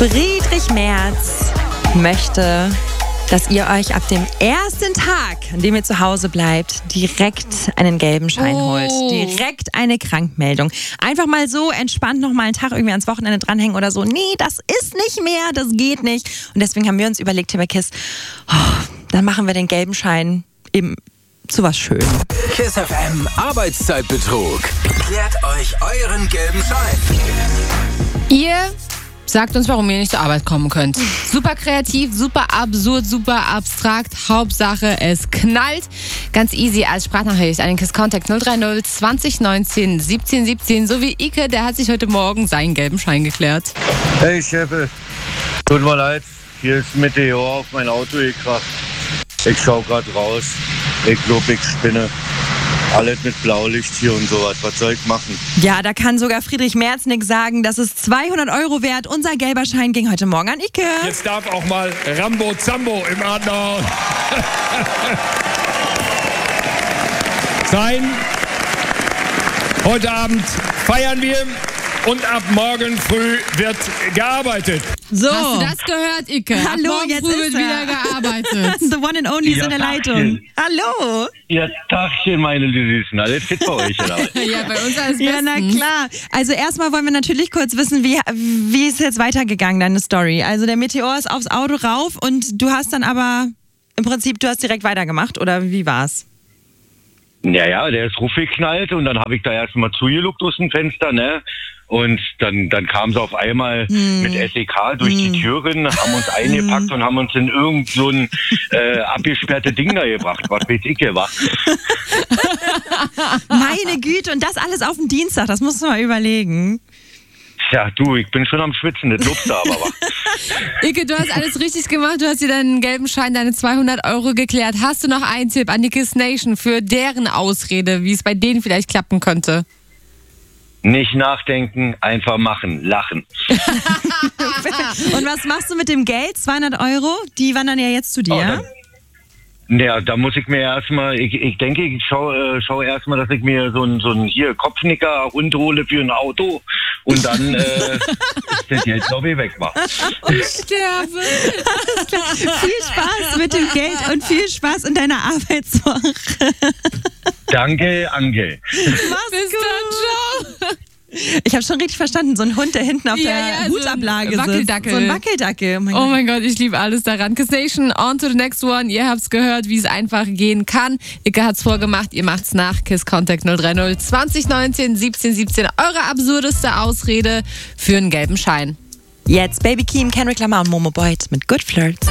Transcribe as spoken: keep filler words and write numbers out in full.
Friedrich Merz möchte, dass ihr euch ab dem ersten Tag, an dem ihr zu Hause bleibt, direkt einen gelben Schein Oh. holt. Direkt eine Krankmeldung. Einfach mal so entspannt noch mal einen Tag irgendwie ans Wochenende dranhängen oder so. Nee, das ist nicht mehr, das geht nicht. Und deswegen haben wir uns überlegt, hier bei KISS, oh, dann machen wir den gelben Schein eben zu was Schönem. KISS F M Arbeitszeitbetrug. Klärt euch euren gelben Schein. Ihr sagt uns, warum ihr nicht zur Arbeit kommen könnt. Super kreativ, super absurd, super abstrakt. Hauptsache, es knallt. Ganz easy als Sprachnachricht an den KISS Contact null drei null zwanzig neunzehn siebzehn siebzehn. So wie Ike, der hat sich heute Morgen seinen gelben Schein geklärt. Hey Chefe, tut mir leid, hier ist Meteor auf mein Auto gekracht. Ich schau grad raus, ich glaub, ich spinne. Alles mit Blaulicht hier und sowas, was soll ich machen? Ja, da kann sogar Friedrich Merz nix sagen. Das ist zweihundert Euro wert. Unser gelber Schein ging heute Morgen an Ike. Jetzt darf auch mal Rambo Zambo im Adler sein. Heute Abend feiern wir und ab morgen früh wird gearbeitet. So. Hast du das gehört, Ike? Ab Hallo, morgen jetzt früh ist wird er. wieder gearbeitet. The one and only ist Ja, in der Tagchen. Leitung. Hallo. Ja, Tagchen, meine Süßen, alles fit bei euch, oder? Ja, bei uns alles Ja, na bestens. klar. Also erstmal wollen wir natürlich kurz wissen, wie, wie ist jetzt weitergegangen, deine Story? Also der Meteor ist aufs Auto rauf und du hast dann aber im Prinzip, du hast direkt weitergemacht oder wie war's? Ja, ja, der ist ruffgeknallt und dann habe ich da erstmal zugeluckt aus dem Fenster, ne? Und dann, dann kam sie auf einmal Hm. mit S E K durch die Türen, haben uns eingepackt und haben uns in irgend so ein äh, abgesperrte Ding da gebracht, was weiß ich hier war. Meine Güte, und das alles auf den Dienstag, das musst du mal überlegen. Ja, du, ich bin schon am Schwitzen, das lobst du aber. wa? Ike, du hast alles richtig gemacht. Du hast dir deinen gelben Schein, deine zweihundert Euro geklärt. Hast du noch einen Tipp an die KISS Nation für deren Ausrede, wie es bei denen vielleicht klappen könnte? Nicht nachdenken, einfach machen, lachen. Und was machst du mit dem Geld? zweihundert Euro? Die wandern ja jetzt zu dir. Oh, dann- Ja, da muss ich mir erstmal, ich, ich denke, ich schaue äh, schau erstmal, dass ich mir so ein, so ein hier Kopfnicker runterhole für ein Auto und dann äh, ist das Geld, glaube ich, weg war. Ich sterbe. Viel Spaß mit dem Geld und viel Spaß in deiner Arbeitswoche. Danke, Angel. Mach's Bis gut. dann, ciao. Ich habe schon richtig verstanden, so ein Hund, der hinten auf Ja, der ja, so ein Hutablage sitzt. Wackeldackel. So ein Wackeldackel. Oh mein Oh Gott. mein Gott, ich liebe alles daran. KISS Nation, on to the next one. Ihr habt's gehört, wie es einfach gehen kann. Ike hat's vorgemacht, ihr macht's nach. KISS Contact null drei null zwanzig neunzehn siebzehn siebzehn. Eure absurdeste Ausrede für einen gelben Schein. Jetzt Baby Keem, Kendrick Lamar und Momo Boyd mit Good Flirts.